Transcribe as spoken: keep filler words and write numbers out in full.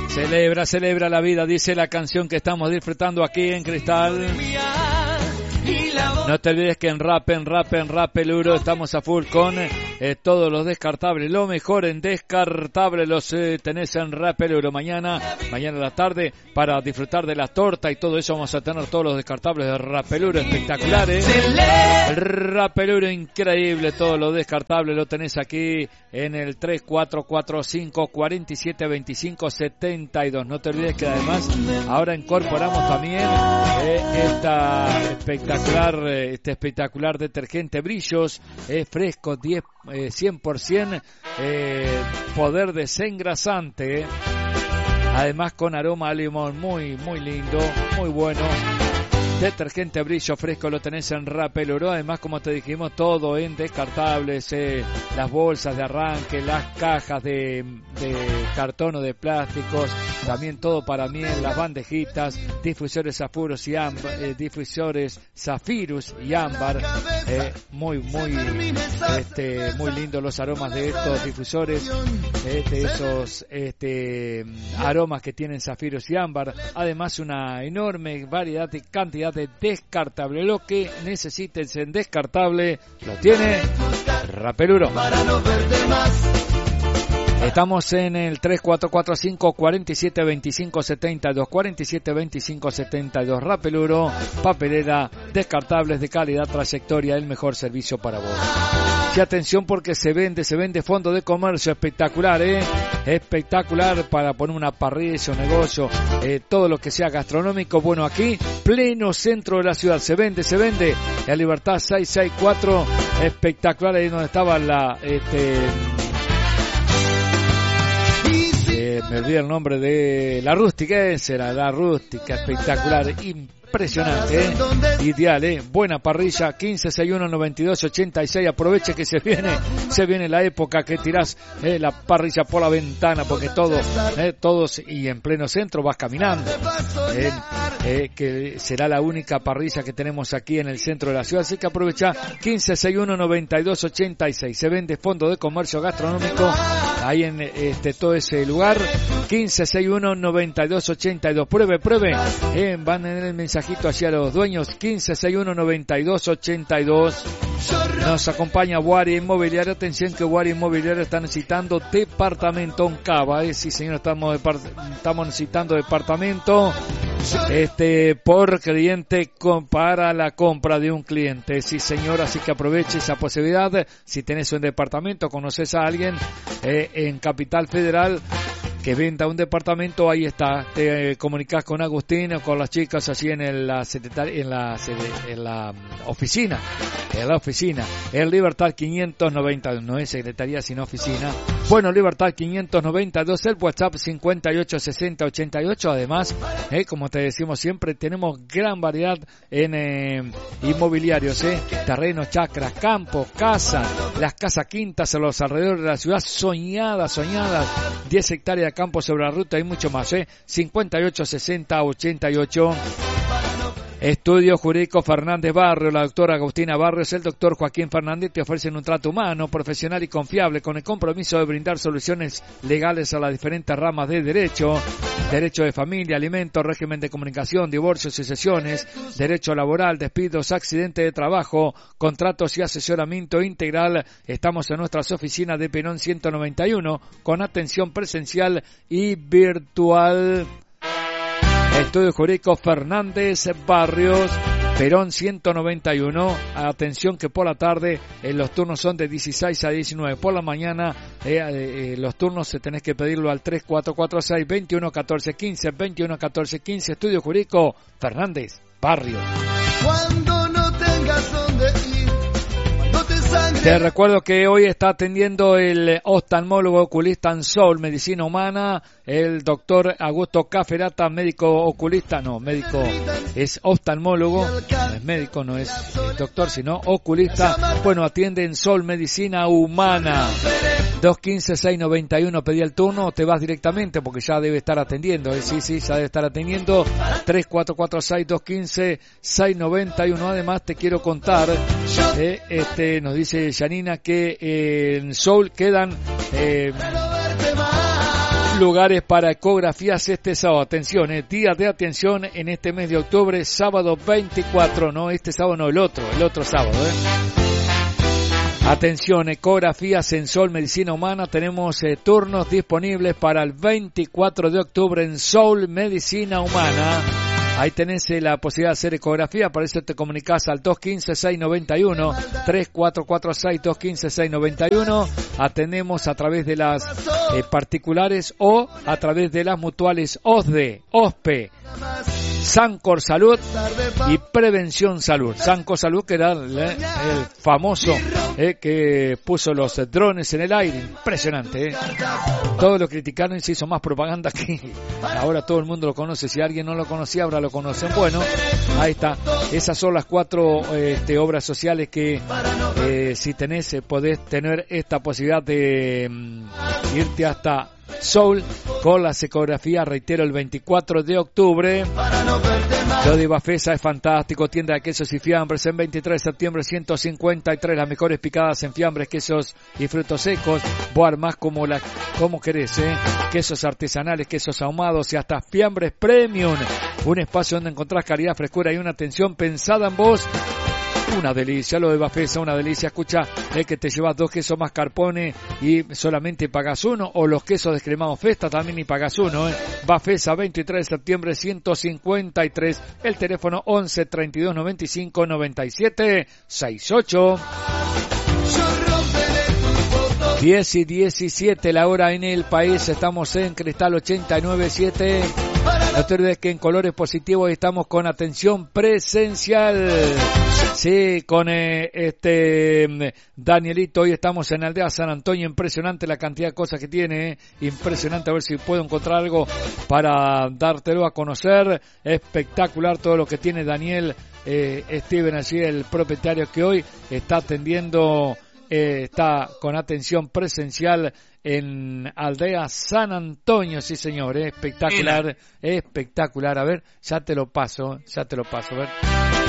Celebra, celebra la vida, dice la canción que estamos disfrutando aquí en Cristal. No te olvides que en Rap, en Rap, en Rapeluro estamos a full con eh, todos los descartables. Lo mejor en descartables los eh, tenés en Rapeluro. Mañana, mañana a la tarde, para disfrutar de la torta y todo eso, vamos a tener todos los descartables de Rapeluro espectaculares. Rapeluro increíble, todos los descartables lo tenés aquí en el tres cuatro cuatro cinco, cuatro siete dos cinco, siete dos. No te olvides que además ahora incorporamos también eh, esta espectacular este espectacular detergente Brillos, eh, fresco, diez, eh, cien por ciento eh, poder desengrasante, eh. Además con aroma a limón, muy muy lindo, muy bueno. Detergente Brillo fresco lo tenés en Rapeluro. Además, como te dijimos, todo en descartables, eh, las bolsas de arranque, las cajas de, de cartón o de plásticos, también todo para miel, las bandejitas, difusores Zafiros y ámbar, eh, difusores Zafirus y ámbar, eh, muy muy este muy lindos los aromas de estos difusores, eh, de esos este aromas que tienen Zafirus y ámbar. Además, una enorme variedad y cantidad de descartable. Lo que necesites en descartable lo tiene Rapeluro. Estamos en el tres cuatro cuatro cinco, cuatro siete dos cinco, siete dos, cuatro siete dos cinco, siete dos. Rapeluro, papelera, descartables de calidad, trayectoria, el mejor servicio para vos. Y atención porque se vende, se vende fondo de comercio espectacular, eh, espectacular para poner una parrilla, un negocio, eh, todo lo que sea gastronómico. Bueno, aquí, pleno centro de la ciudad, se vende, se vende. La Libertad seiscientos sesenta y cuatro, espectacular, ahí donde estaba la, este, eh, me olvidé el nombre de la rústica, esa era la rústica, espectacular, impresionante. Impresionante, ¿eh? Ideal, ¿eh? Buena parrilla, quince sesenta y uno, noventa y dos, ochenta y seis. Aproveche que se viene, se viene la época que tirás eh, la parrilla por la ventana, porque todos, eh, todos y en pleno centro vas caminando. Eh, eh, que será la única parrilla que tenemos aquí en el centro de la ciudad, así que aprovecha, quince sesenta y uno, noventa y dos, ochenta y seis. Se vende fondo de comercio gastronómico ahí en este todo ese lugar, quince sesenta y uno, noventa y dos, ochenta y dos. Pruebe, pruebe, eh, van en el mensaje hacia los dueños, quince sesenta y uno, noventa y dos, ochenta y dos. Nos acompaña Guardia Inmobiliaria. Atención que Guardia Inmobiliaria está necesitando departamento en Cava, eh, sí señor, estamos, estamos necesitando departamento este por cliente con, para la compra de un cliente, sí señor, así que aproveche esa posibilidad. Si tenés un departamento, conoces a alguien eh, en Capital Federal que venda un departamento, ahí está, te eh, comunicas con Agustín o con las chicas así en el, la secretaria, en la en la oficina, en la oficina, en Libertad quinientos noventa, no es secretaría sino oficina. Bueno, Libertad quinientos noventa y dos, el WhatsApp cincuenta y ocho sesenta ochenta y ocho. Además, eh, como te decimos siempre, tenemos gran variedad en eh, inmobiliarios, eh, terrenos, chacras, campos, casas, las casas quintas a los alrededores de la ciudad, soñadas, soñadas, diez hectáreas campo sobre la ruta y mucho más, ¿eh? cincuenta y ocho sesenta ochenta y ocho. Estudio Jurídico Fernández Barrio, la doctora Agustina Barrios, el doctor Joaquín Fernández te ofrecen un trato humano, profesional y confiable con el compromiso de brindar soluciones legales a las diferentes ramas de derecho, derecho de familia, alimentos, régimen de comunicación, divorcios y sucesiones, derecho laboral, despidos, accidente de trabajo, contratos y asesoramiento integral. Estamos en nuestras oficinas de Perón ciento noventa y uno con atención presencial y virtual. Estudio Jurídico Fernández Barrios, Perón ciento noventa y uno. Atención que por la tarde eh, los turnos son de dieciséis a diecinueve. Por la mañana eh, eh, los turnos se tenés que pedirlo al tres cuatro cuatro seis, veintiuno catorce quince, veintiuno catorce quince. Estudio Jurídico Fernández Barrios. Cuando no tengas dónde ir, cuando te sangre... Te recuerdo que hoy está atendiendo el oftalmólogo oculista en Sol, Medicina Humana, el doctor Augusto Caferata, médico oculista, no, médico es oftalmólogo, no es médico, no es doctor, sino oculista. Bueno, atiende en Sol, Medicina Humana. dos uno cinco, seis nueve uno, pedí el turno o te vas directamente porque ya debe estar atendiendo, ¿eh? sí, sí, ya debe estar atendiendo. tres cuatro cuatro seis, dos uno cinco, seis nueve uno. Además te quiero contar, eh, este nos dice Janina que eh, en Soul quedan eh, lugares para ecografías este sábado. Atención, eh, día de atención en este mes de octubre, sábado veinticuatro, no este sábado, no el otro, el otro sábado. Eh. Atención, ecografías en Sol Medicina Humana. Tenemos eh, turnos disponibles para el veinticuatro de octubre en Sol Medicina Humana. Ahí tenés la posibilidad de hacer ecografía, para eso te comunicás al dos uno cinco, seis nueve uno, tres cuatro cuatro seis, dos uno cinco, seis nueve uno. Atendemos a través de las eh, particulares o a través de las mutuales O S D E, O S P E, Sancor Salud y Prevención Salud. Sancor Salud, que era el, el famoso eh, que puso los drones en el aire. Impresionante, eh. Todos lo criticaron y se hizo más propaganda que ahora todo el mundo lo conoce. Si alguien no lo conocía, ahora lo conocen. Bueno, ahí está. Esas son las cuatro este, obras sociales que eh, si tenés, eh, podés tener esta posibilidad de um, irte hasta Soul con la ecografía, reitero, el veinticuatro de octubre. Lo de Bafesa es fantástico. Tienda de quesos y fiambres en veintitrés de septiembre ciento cincuenta y tres. Las mejores picadas en fiambres, quesos y frutos secos. Vos armás como, la, como querés, ¿eh? Quesos artesanales, quesos ahumados y hasta fiambres premium. Un espacio donde encontrás calidad, frescura y una atención pensada en vos. Una delicia, lo de Bafesa, una delicia. Escucha, es que te llevas dos quesos mascarpone y solamente pagas uno, o los quesos descremados Festa también y pagas uno, ¿eh? Bafesa, veintitrés de septiembre ciento cincuenta y tres. El teléfono once, treinta y dos, noventa y cinco, noventa y siete, sesenta y ocho. diez y diecisiete la hora en el país. Estamos en Cristal ochenta y nueve siete. No te olvides que en Colores Positivos estamos con atención presencial. Sí, con eh, este Danielito. Hoy estamos en Aldea San Antonio. Impresionante la cantidad de cosas que tiene. Eh. Impresionante. A ver si puedo encontrar algo para dártelo a conocer. Espectacular todo lo que tiene Daniel eh, Steven allí, el propietario que hoy está atendiendo. Eh, está con atención presencial en Aldea San Antonio, sí señor, eh, espectacular, espectacular. A ver, ya te lo paso, ya te lo paso, a ver.